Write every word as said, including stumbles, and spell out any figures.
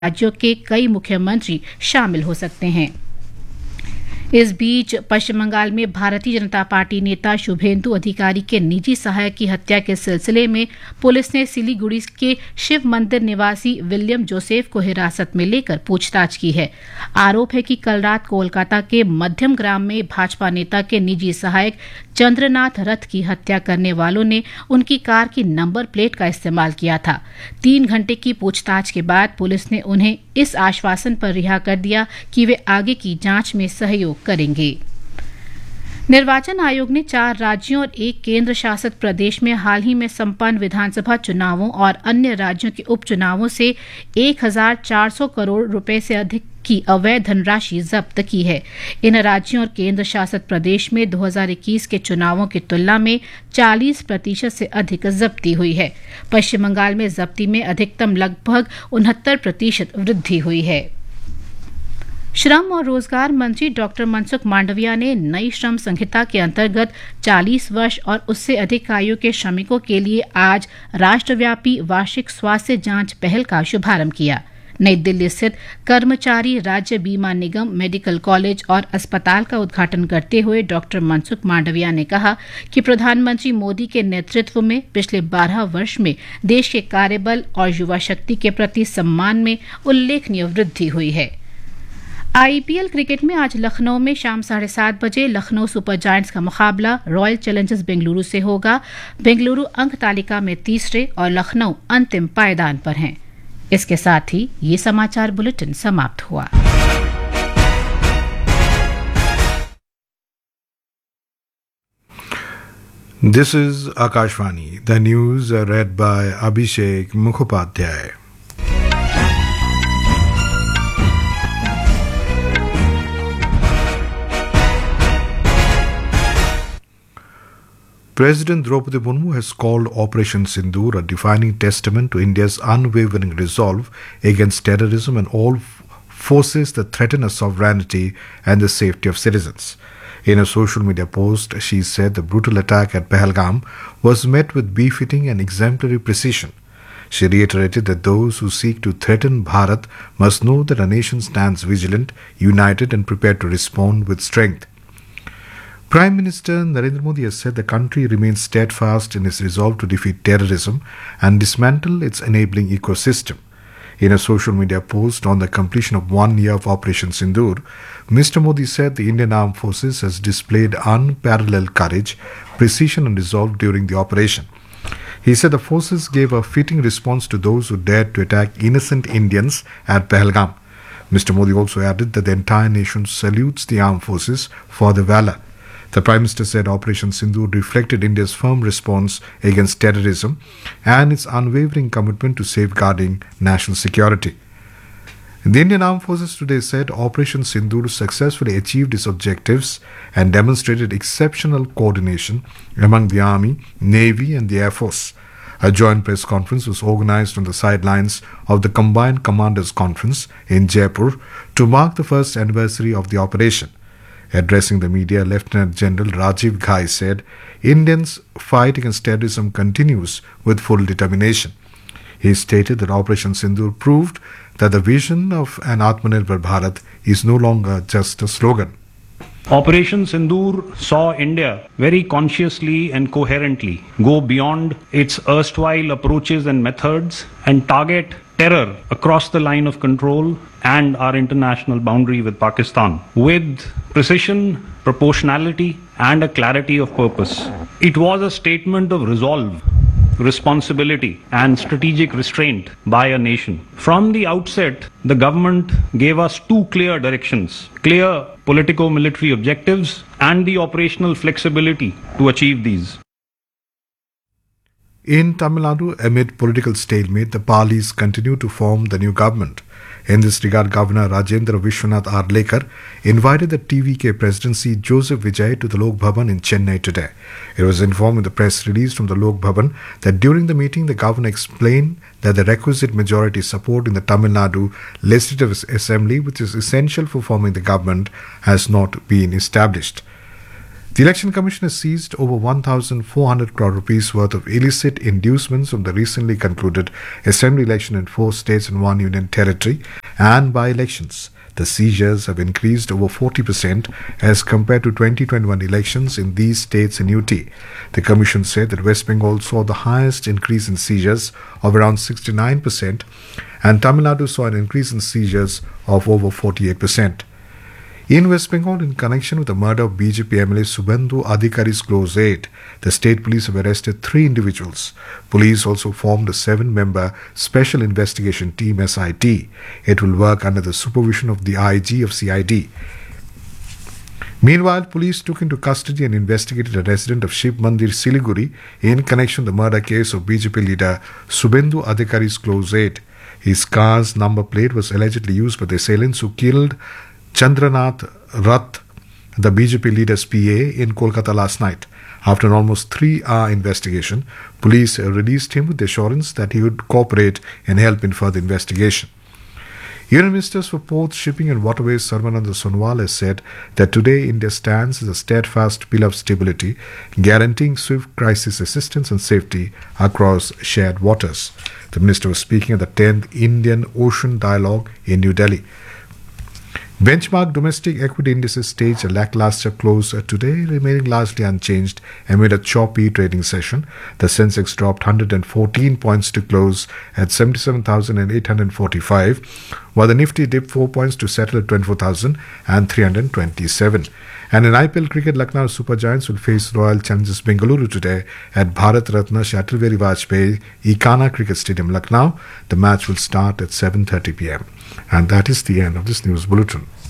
राज्यों के कई मुख्यमंत्री शामिल हो सकते हैं। इस बीच पश्चिम बंगाल में भारतीय जनता पार्टी नेता शुभेंदु अधिकारी के निजी सहायक की हत्या के सिलसिले में पुलिस ने सिलीगुड़ी के शिव मंदिर निवासी विलियम जोसेफ को हिरासत में लेकर पूछताछ की है। आरोप है कि कल रात कोलकाता के मध्यम ग्राम में भाजपा नेता के निजी सहायक चंद्रनाथ रथ की हत्या करने वालों ने उनकी कार की नंबर प्लेट का इस्तेमाल किया था। तीन घंटे की पूछताछ के बाद पुलिस ने उन्हें इस आश्वासन पर रिहा कर दिया कि वे आगे की जांच में सहयोग करेंगे। निर्वाचन आयोग ने चार राज्यों और एक केंद्र शासित प्रदेश में हाल ही में संपन्न विधानसभा चुनावों और अन्य राज्यों के उपचुनावों से एक हजार चार सौ करोड़ रुपए से अधिक की अवैध धनराशि जब्त की है। इन राज्यों और केंद्र शासित प्रदेश में दो हज़ार इक्कीस के चुनावों की तुलना में चालीस प्रतिशत से अधिक जब्ती हुई है। पश्चिम बंगाल में जब्ती में अधिकतम लगभग उनहत्तर प्रतिशत वृद्धि हुई है। श्रम और रोजगार मंत्री डॉक्टर मनसुख मांडविया ने नई श्रम संहिता के अंतर्गत चालीस वर्ष और उससे अधिक आयु के श्रमिकों के लिए आज राष्ट्रव्यापी वार्षिक स्वास्थ्य जांच पहल का शुभारंभ किया। नई दिल्ली स्थित कर्मचारी राज्य बीमा निगम मेडिकल कॉलेज और अस्पताल का उद्घाटन करते हुए डॉक्टर मनसुख मांडविया ने कहा कि प्रधानमंत्री मोदी के नेतृत्व में पिछले बारह वर्ष में देश के कार्यबल और युवा शक्ति के प्रति सम्मान में उल्लेखनीय वृद्धि हुई है। आईपीएल क्रिकेट में आज लखनऊ में शाम साढ़े सात बजे लखनऊ सुपर जायंट्स का मुकाबला रॉयल चैलेंजर्स बेंगलुरु से होगा। बेंगलुरु अंक तालिका में तीसरे और लखनऊ अंतिम पायदान पर हैं। इसके साथ ही ये समाचार बुलेटिन समाप्त हुआ। This is Akashvani. The news are read by Abhishek Mukhopadhyay. President Draupadi Murmu has called Operation Sindoor a defining testament to India's unwavering resolve against terrorism and all f- forces that threaten our sovereignty and the safety of citizens. In a social media post, she said the brutal attack at Pahalgam was met with befitting and exemplary precision. She reiterated that those who seek to threaten Bharat must know that our nation stands vigilant, united and prepared to respond with strength. Prime Minister Narendra Modi has said the country remains steadfast in its resolve to defeat terrorism and dismantle its enabling ecosystem. In a social media post on the completion of one year of Operation Sindoor, Mister Modi said the Indian Armed Forces has displayed unparalleled courage, precision and resolve during the operation. He said the forces gave a fitting response to those who dared to attack innocent Indians at Pahalgam. Mister Modi also added that the entire nation salutes the armed forces for their valor. The Prime Minister said Operation Sindoor reflected India's firm response against terrorism and its unwavering commitment to safeguarding national security. The Indian Armed Forces today said Operation Sindoor successfully achieved its objectives and demonstrated exceptional coordination among the Army, Navy and the Air Force. A joint press conference was organized on the sidelines of the Combined Commanders Conference in Jaipur to mark the first anniversary of the operation. Addressing the media, Lieutenant General Rajiv Ghai said, Indians' fight against terrorism continues with full determination. He stated that Operation Sindoor proved that the vision of an Atmanirbhar Bharat is no longer just a slogan. Operation Sindoor saw India very consciously and coherently go beyond its erstwhile approaches and methods and target terror across the line of control and our international boundary with Pakistan with precision, proportionality and a clarity of purpose. It was a statement of resolve, responsibility and strategic restraint by a nation. From the outset, the government gave us two clear directions, clear politico-military objectives and the operational flexibility to achieve these. In Tamil Nadu, amid political stalemate, the Palis continue to form the new government. In this regard, Governor Rajendra Vishwanath Arlekar invited the T V K presidency Joseph Vijay to the Lok Bhavan in Chennai today. It was informed in the press release from the Lok Bhavan that during the meeting, the governor explained that the requisite majority support in the Tamil Nadu Legislative Assembly, which is essential for forming the government, has not been established. The Election Commission has seized over one thousand four hundred crore rupees worth of illicit inducements from the recently concluded assembly election in four states and one union territory and by-elections. The seizures have increased over forty percent as compared to twenty twenty-one elections in these states and U T. The Commission said that West Bengal saw the highest increase in seizures of around sixty-nine percent and Tamil Nadu saw an increase in seizures of over forty-eight percent. In West Bengal, in connection with the murder of B J P M L A Subhendu Adhikari's close aide, the state police have arrested three individuals. Police also formed a seven-member Special Investigation Team S I T. It will work under the supervision of the I G of C I D. Meanwhile, police took into custody and investigated a resident of Shiv Mandir, Siliguri, in connection with the murder case of B J P leader Subhendu Adhikari's close aide. His car's number plate was allegedly used by the assailants who killed Chandranath Rath, the B J P leader's P A, in Kolkata last night. After an almost three-hour investigation, police released him with the assurance that he would cooperate and help in further investigation. Union Ministers for Ports, Shipping and Waterways Sarvananda Sonowal has said that today India stands as a steadfast pillar of stability, guaranteeing swift crisis assistance and safety across shared waters. The minister was speaking at the tenth Indian Ocean Dialogue in New Delhi. Benchmark domestic equity indices staged a lackluster close today, remaining largely unchanged amid a choppy trading session. The Sensex dropped one hundred fourteen points to close at seventy-seven thousand eight hundred forty-five, while the Nifty dipped four points to settle at twenty-four thousand three hundred twenty-seven. And in I P L cricket, Lucknow Super Giants will face Royal Challengers Bengaluru today at Bharat Ratna Shatriveri Vajpayee Ikana Cricket Stadium, Lucknow. The match will start at seven thirty p m. And that is the end of this news bulletin.